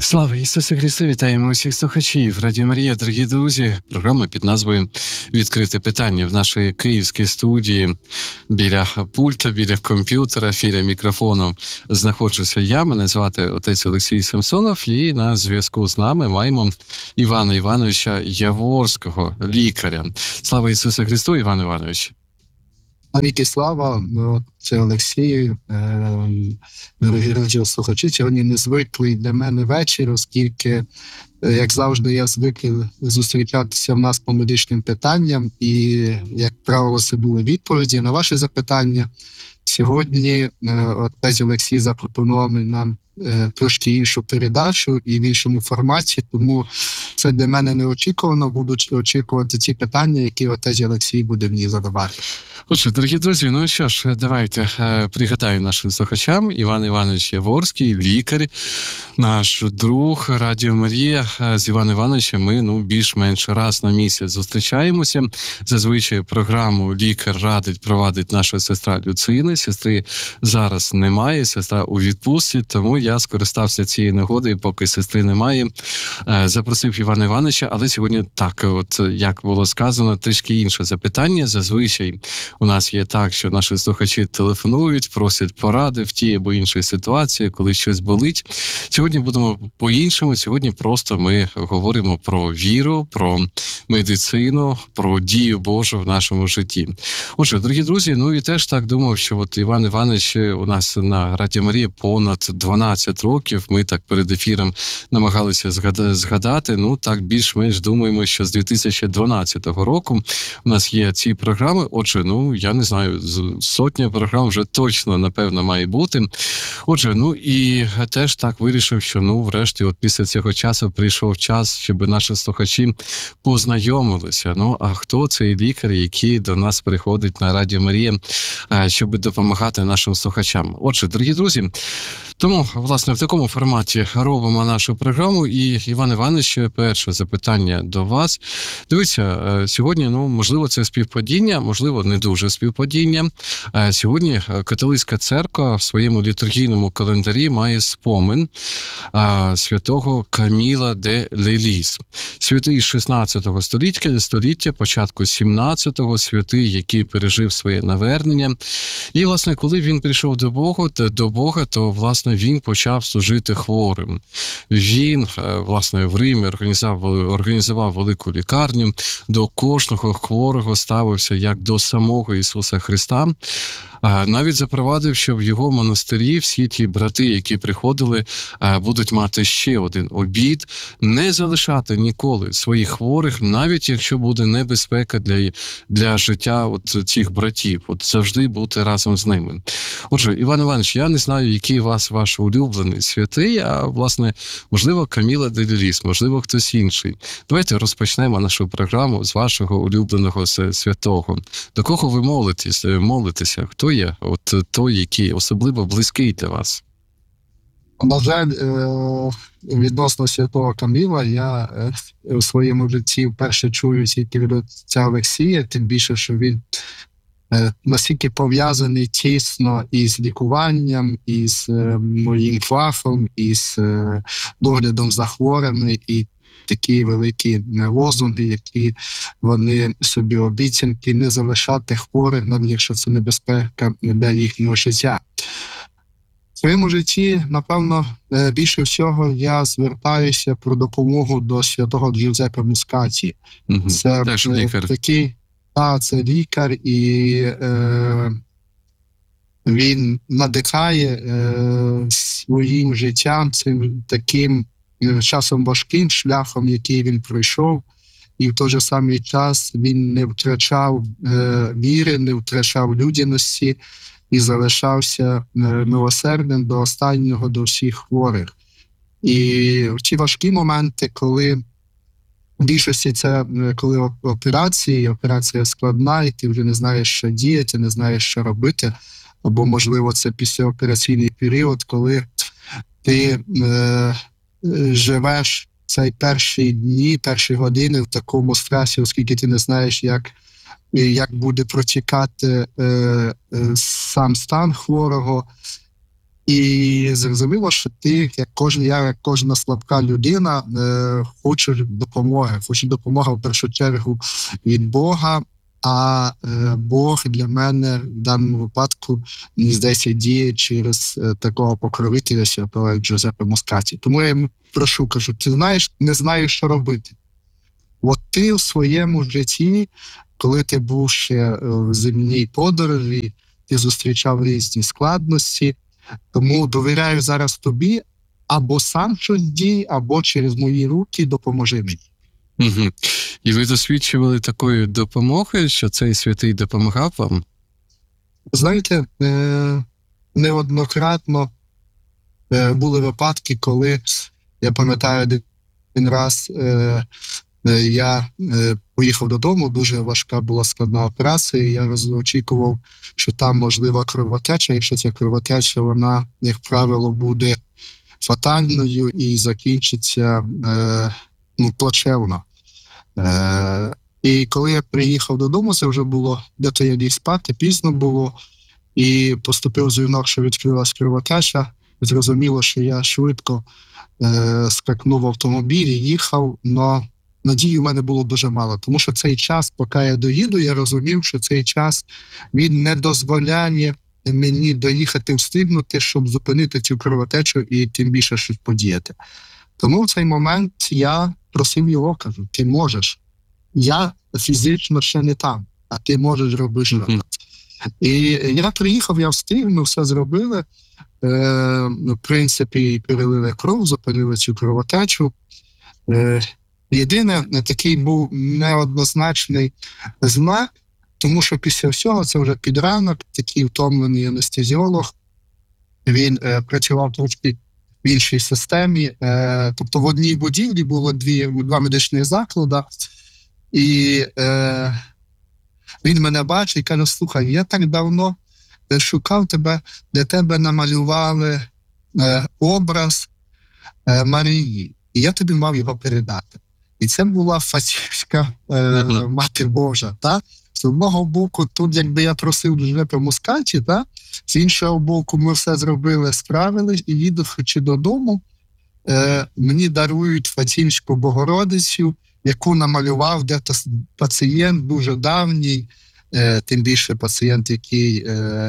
Слава Ісусу Христу! Вітаємо усіх слухачів. Радіо Марія, дорогі друзі. Програма під назвою «Відкрите питання» в нашій київській студії. Біля пульта, біля комп'ютера, біля мікрофону знаходжуся я. Мене звати отець Олексій Самсонов. І на зв'язку з нами маємо Івана Івановича Яворського, лікаря. Слава Ісусу Христу, Іван Іванович! Навіки слава, це Олексій, дорогі радіослухачі. Сьогодні незвиклий для мене вечір, оскільки, як завжди, я звикли зустрічатися в нас по медичним питанням, і, як правило, це були відповіді на ваші запитання. Сьогодні отець Олексій запропонував нам трошки іншу передачу і в іншому форматі, тому це для мене неочікувано, будуть очікувати ті питання, які отець Олексій буде мені задавати. Отже, дорогі друзі, ну що ж, давайте пригадаю нашим слухачам. Іван Іванович Яворський, лікар, наш друг, Радіо Марія. З Іваном Івановичем ми більш-менш раз на місяць зустрічаємося. Зазвичай програму «Лікар радить» провадить наша сестра Люцина. Сестри зараз немає, сестра у відпустці, тому я скористався цією нагодою, поки сестри немає. Запросив Івана Івановича, але сьогодні так, от як було сказано, трішки інше запитання. Зазвичай у нас є так, що наші слухачі телефонують, просять поради в тій або іншій ситуації, коли щось болить. Сьогодні будемо по-іншому. Сьогодні просто ми говоримо про віру, про медицину, про дію Божу в нашому житті. Отже, дорогі друзі, і теж так думав, що от Іван Іванович у нас на Радіо Марія понад 12 років. Ми так перед ефіром намагалися згадати. Так більш-менш думаємо, що з 2012 року у нас є ці програми. Отже, я не знаю, сотня програм вже точно, напевно, має бути. Отже, і теж так вирішив, що, врешті, от після цього часу прийшов час, щоб наші слухачі познайомилися. А хто цей лікар, який до нас приходить на Радіо Марія, щоб допомагати нашим слухачам? Отже, дорогі друзі, тому, власне, в такому форматі робимо нашу програму. І, Іван Іванович, перше запитання до вас. Дивіться, сьогодні, можливо, це співпадіння, можливо, не дуже співпадіння. Сьогодні католицька церква в своєму літургійному календарі має спомин святого Каміла де Леліс. Святий 16 століття, початку 17-го, святий, який пережив своє навернення. І, власне, коли він прийшов до Бога, то, власне, він почав служити хворим. Він, власне, в Римі організував велику лікарню, до кожного хворого ставився як до самого Ісуса Христа. Навіть запровадив, що в його монастирі всі ті брати, які приходили, будуть мати ще один обід, не залишати ніколи своїх хворих, навіть якщо буде небезпека для життя цих братів, завжди бути разом з ними. Отже, Іван Іванович, я не знаю, який ваш улюблений святий, а, власне, можливо, Каміла де Леліс, можливо, хтось інший. Давайте розпочнемо нашу програму з вашого улюбленого святого. До кого ви молитеся? Хто є той, який особливо близький для вас? На жаль, відносно святого Каміла я у своєму житті вперше чую тільки від отця Олексія, тим більше, що він настільки пов'язаний тісно із лікуванням, із моїм фахом, із доглядом за хворими, і такі великі лозунги, які вони собі обіцянки не залишати хворих, навіть якщо це небезпека для їхнього життя. В своєму житті, напевно, більше всього я звертаюся про допомогу до святого Джузеппе Мускаті. Це такий, це лікар, і він надихає своїм життям, цим таким часом важким шляхом, який він пройшов, і в той же самий час він не втрачав віри, не втрачав людяності і залишався милосердним до останнього, до всіх хворих. І в ті важкі моменти, коли в більшості це коли операція складна, і ти вже не знаєш, що діяти, не знаєш, що робити, або, можливо, це післяопераційний період, коли ти живеш цей перші дні, перші години в такому стресі, оскільки ти не знаєш, як буде протікати сам стан хворого. І зрозуміло, що ти, як кожна слабка людина, хочеш допомоги. Хочеш допомоги в першу чергу від Бога, а Бог для мене в даному випадку, мені здається, діє через такого покровителя святого, як Джузеппе Москаті. Тому я йому прошу, кажу, ти знаєш, не знаєш, що робити. От ти в своєму житті, коли ти був ще в земній подорожі, ти зустрічав різні складності, тому довіряю зараз тобі, або сам щось дій, або через мої руки допоможи мені. Угу. І ви досвідчували такої допомоги, що цей святий допомагав вам? Знаєте, неоднократно були випадки, коли, я пам'ятаю, один раз я поїхав додому, дуже важка була складна операція, і я очікував, що там можлива кровотеча, якщо ця кровотеча, вона, як правило, буде фатальною і закінчиться плачевно. І коли я приїхав додому, це вже було, де-то я ліг спати, пізно було, і поступив дзвінок, що відкрилась кровотеча. Зрозуміло, що я швидко скакнув в автомобіль і їхав, але надії в мене було дуже мало, тому що цей час, поки я доїду, я розумів, що цей час він не дозволяє мені доїхати, встигнути, щоб зупинити цю кровотечу і тим більше щось подіяти. Тому в цей момент я просив його, кажу, ти можеш. Я фізично ще не там, а ти можеш робити щось. І я приїхав, я встиг, ми все зробили. В принципі, перелили кров, зупинили цю кровотечу. Єдине, такий був неоднозначний знак, тому що після всього, це вже під ранок, такий втомлений анестезіолог, він працював трошки в іншій системі. Тобто в одній будівлі було два медичні заклади, і він мене бачить і каже, слухай, я так давно шукав тебе, де тебе намалювали образ Марії, і я тобі мав його передати. І це була Фатівська Мати Божа. Та? З одного боку, тут якби я просив Джузеппе Москаті, та? З іншого боку, ми все зробили, справились, і їдучи додому, мені дарують Фатівську Богородицю, яку намалював де-то пацієнт дуже давній, тим більше пацієнт, який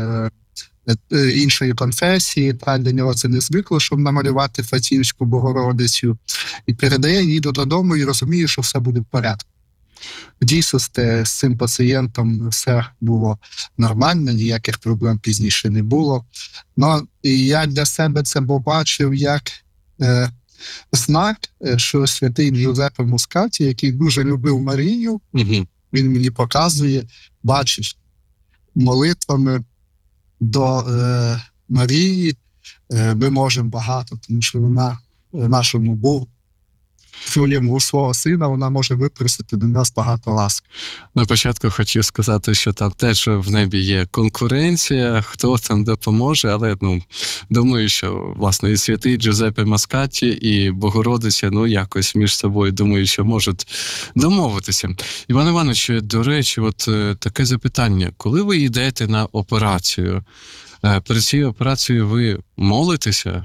іншої конфесії, та для нього це не звикло, щоб намалювати Фатівську Богородицю, і передає, їду додому і розумію, що все буде в порядку. Дійсно, з цим пацієнтом все було нормально, ніяких проблем пізніше не було. Ну, і я для себе це побачив як знак, що святий Джузеппе Москаті, який дуже любив Марію, він мені показує, бачиш, молитвами до Марії ми можемо багато, тому що вона нашому Богу, у свого сина, вона може випросити до нас багато ласк. На початку хочу сказати, що там теж в небі є конкуренція, хто там допоможе, але думаю, що власне і святий Джузеппе Москаті, і Богородиця, якось між собою, думаю, що можуть домовитися. Іван Іванович, до речі, от таке запитання. Коли ви йдете на операцію, перед цією операцією ви молитеся?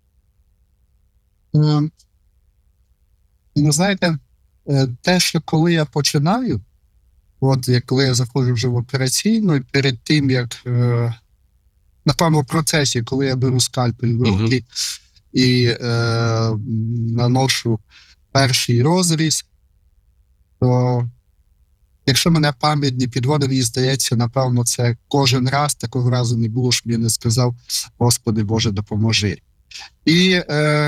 Ви знаєте, те, що коли я починаю, коли я заходжу вже в операційну, і перед тим, як, напевно, в процесі, коли я беру скальпель в руки і наношу перший розріз, то якщо мене пам'ять не підводить, мені здається, напевно, це кожен раз, такого разу не було, щоб я не сказав, Господи Боже, допоможи. І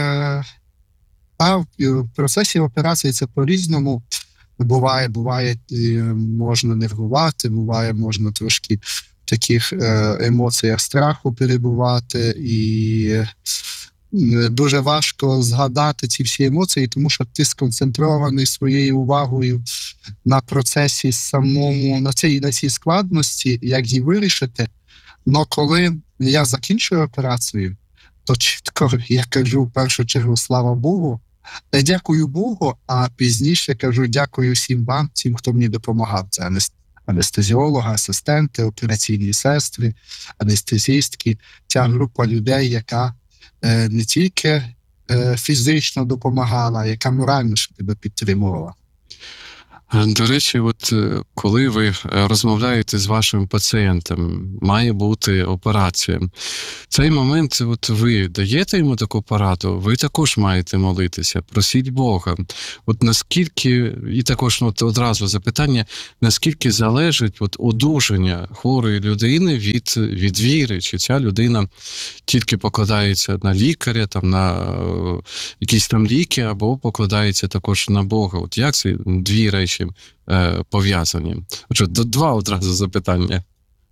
в процесі операції це по-різному. Буває, можна нервувати, буває, можна трошки в таких емоціях страху перебувати. І дуже важко згадати ці всі емоції, тому що ти сконцентрований своєю увагою на процесі самому, на цій складності, як її вирішити. Но коли я закінчую операцію, то чітко я кажу в першу чергу слава Богу, дякую Богу, а пізніше кажу дякую всім вам, всім, хто мені допомагав. Це анестезіолога, асистенти, операційні сестри, анестезістки. Ця група людей, яка не тільки фізично допомагала, яка морально ще тебе підтримувала. До речі, коли ви розмовляєте з вашим пацієнтом, має бути операція. Цей момент, ви даєте йому таку пораду, ви також маєте молитися, просіть Бога. Наскільки, і також одразу запитання, наскільки залежить одужання хворої людини від віри, чи ця людина тільки покладається на лікаря, на якісь там ліки, або покладається також на Бога. Як ці дві речі пов'язані? Два одразу запитання.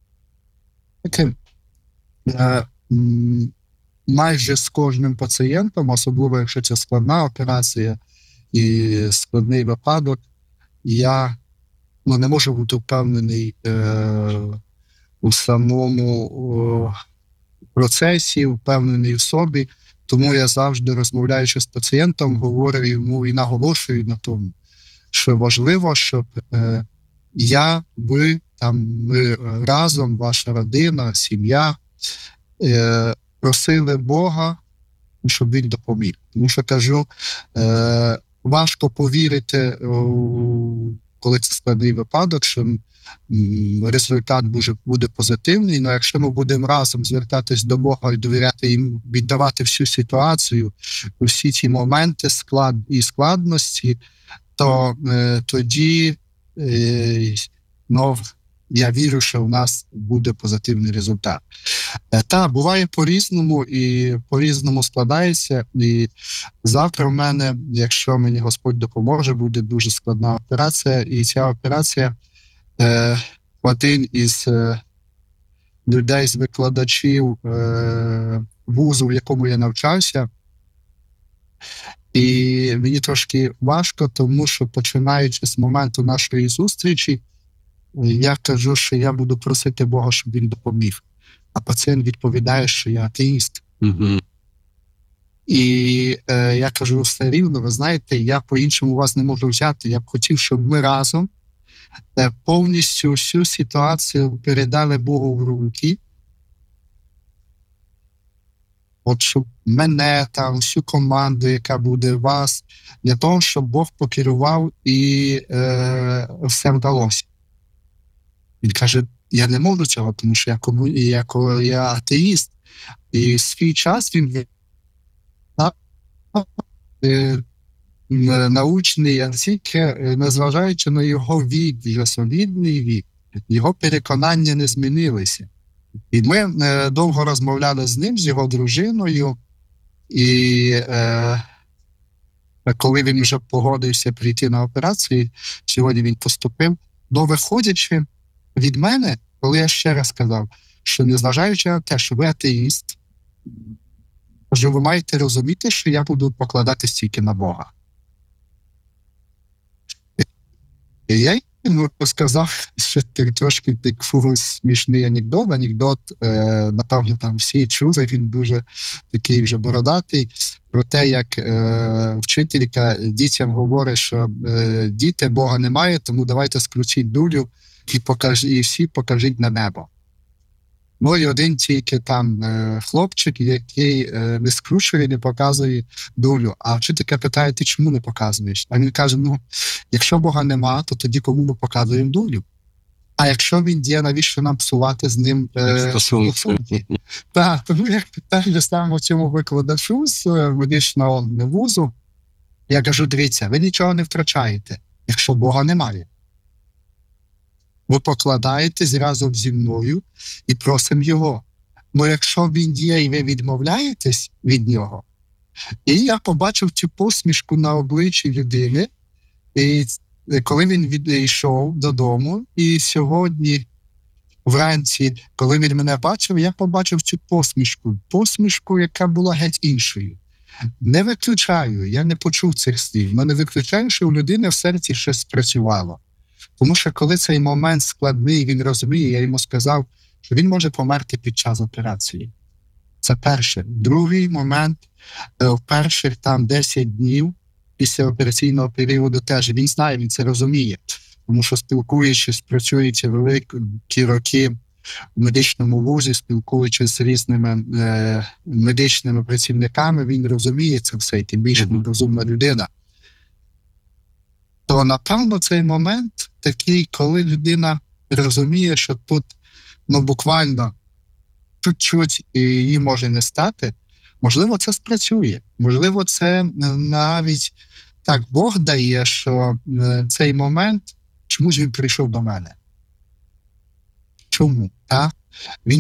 Майже з кожним пацієнтом, особливо якщо це складна операція і складний випадок, я не можу бути впевнений у самому процесі, впевнений в собі, тому я завжди, розмовляючи з пацієнтом, говорю йому і наголошую на тому, що важливо, щоб ми разом, ваша родина, сім'я, просили Бога, щоб він допоміг. Тому що, кажу, важко повірити, коли це складний випадок, що результат буде позитивний, але якщо ми будемо разом звертатись до Бога і довіряти йому, віддавати всю ситуацію, всі ці моменти і складності, то тоді я вірю, що в нас буде позитивний результат. Буває по-різному і по-різному складається. І завтра в мене, якщо мені Господь допоможе, буде дуже складна операція. І ця операція один із людей, з викладачів вузу, в якому я навчався. І мені трошки важко, тому що починаючи з моменту нашої зустрічі, я кажу, що я буду просити Бога, щоб він допоміг. А пацієнт відповідає, що я атеїст. Mm-hmm. І я кажу, все рівно, ви знаєте, я по-іншому вас не можу взяти. Я б хотів, щоб ми разом повністю всю ситуацію передали Богу в руки. Щоб мене, всю команду, яка буде вас, для того, щоб Бог покерував і все вдалося. Він каже, я не можу цього, тому що я атеїст. І в свій час він научний, а тільки незважаючи на його вік, його солідний вік, його переконання не змінилися. І ми довго розмовляли з ним, з його дружиною, і коли він вже погодився прийти на операцію, сьогодні він поступив, виходячи від мене, коли я ще раз сказав, що незважаючи на те, що ви атеїст, що ви маєте розуміти, що я буду покладатись тільки на Бога. І я йому сказав, що трошки смішний анекдот, напевно, всі чули, він дуже такий вже бородатий, про те, як вчителька дітям говорить, що діти, Бога немає, тому давайте скрутіть дулю і всі покажіть на небо. І один тільки хлопчик, який не скручує, не показує дулю. А вчителька питає, ти чому не показуєш? А він каже, якщо Бога нема, то тоді кому ми показуємо дулю? А якщо він є, навіщо нам псувати з ним стосунки? Тому я питаю саме цьому викладачу з медичного вузу, я кажу, дивіться, ви нічого не втрачаєте, якщо Бога немає. Ви покладаєтесь разом зі мною і просимо його. Якщо він є і ви відмовляєтесь від нього, і я побачив цю посмішку на обличчі людини, і коли він йшов додому, і сьогодні вранці, коли він мене бачив, я побачив цю посмішку, яка була геть іншою. Не виключаю, я не почув цих слів, але не виключаю, що у людини в серці щось спрацювало. Тому що коли цей момент складний, він розуміє, я йому сказав, що він може померти під час операції. Це перше. Другий момент, в перших 10 днів після операційного періоду теж, він знає, він це розуміє. Тому що спілкуючись, працюючи великі роки в медичному вузі, спілкуючись з різними медичними працівниками, він розуміє це все, і тим більше він розумна людина. То, напевно, цей момент такий, коли людина розуміє, що тут, ну, буквально чуть-чуть і її може не стати, можливо, це спрацює. Можливо, це навіть так Бог дає, що цей момент, чомусь він прийшов до мене. Чому? Так? Він